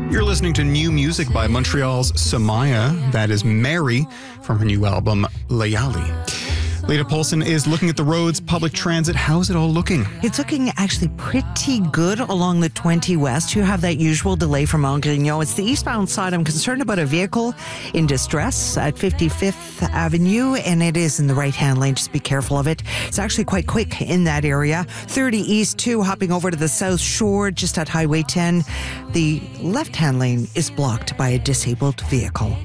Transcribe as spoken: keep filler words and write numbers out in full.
You're listening to new music by Montreal's Samaya. That is Mary from her new album, Layali. Leda Polson is looking at the roads, public transit. How's it all looking? It's looking actually pretty good along the twenty West. You have that usual delay from Mount Grignon. It's the eastbound side. I'm concerned about a vehicle in distress at fifty-fifth Avenue, and it is in the right-hand lane. Just be careful of it. It's actually quite quick in that area. thirty East two, hopping over to the South Shore, just at Highway ten. The left-hand lane is blocked by a disabled vehicle.